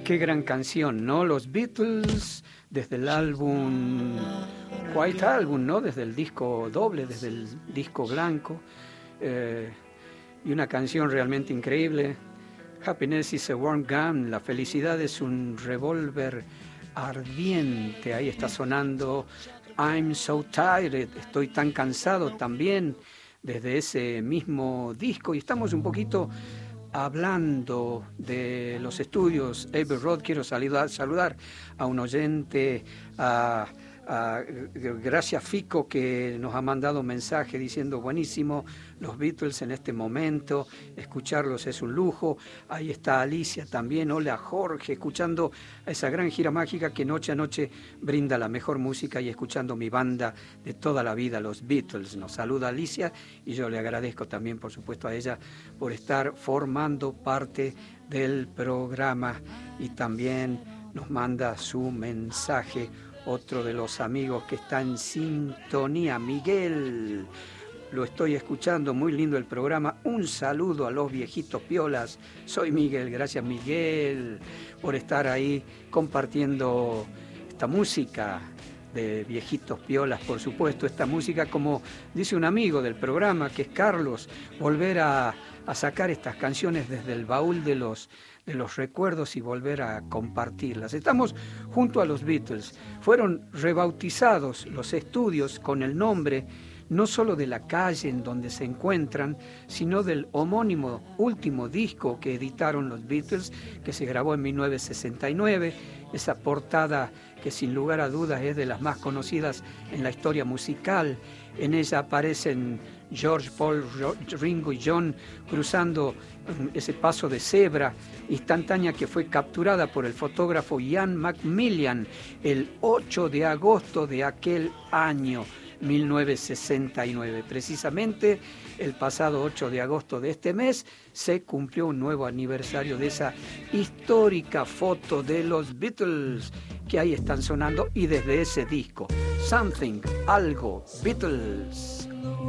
Qué gran canción, ¿no? Los Beatles, desde el álbum White Album, ¿no? Desde el disco doble, desde el disco blanco. Y una canción realmente increíble. Happiness is a warm gun, la felicidad es un revólver ardiente. Ahí está sonando I'm so tired, estoy tan cansado también, desde ese mismo disco. Y estamos un poquito hablando de los estudios Abbey Road. Quiero saludar a un oyente, a Gracias Fico, que nos ha mandado un mensaje diciendo buenísimo los Beatles en este momento, escucharlos es un lujo. Ahí está Alicia también, hola Jorge, escuchando a esa gran gira mágica que noche a noche brinda la mejor música y escuchando mi banda de toda la vida, los Beatles. Nos saluda Alicia y yo le agradezco también, por supuesto, a ella por estar formando parte del programa, y también nos manda su mensaje otro de los amigos que está en sintonía, Miguel. Lo estoy escuchando, muy lindo el programa. Un saludo a los viejitos piolas. Soy Miguel, gracias Miguel por estar ahí compartiendo esta música de viejitos piolas, por supuesto. Esta música, como dice un amigo del programa, que es Carlos, volver a sacar estas canciones desde el baúl de los recuerdos y volver a compartirlas. Estamos junto a los Beatles. Fueron rebautizados los estudios con el nombre no solo de la calle en donde se encuentran, sino del homónimo último disco que editaron los Beatles, que se grabó en 1969, esa portada que sin lugar a dudas es de las más conocidas en la historia musical. En ella aparecen George, Paul, Ringo y John cruzando ese paso de cebra instantánea que fue capturada por el fotógrafo Ian Macmillan el 8 de agosto de aquel año 1969. Precisamente el pasado 8 de agosto de este mes se cumplió un nuevo aniversario de esa histórica foto de los Beatles que ahí están sonando, y desde ese disco Something, algo, Beatles.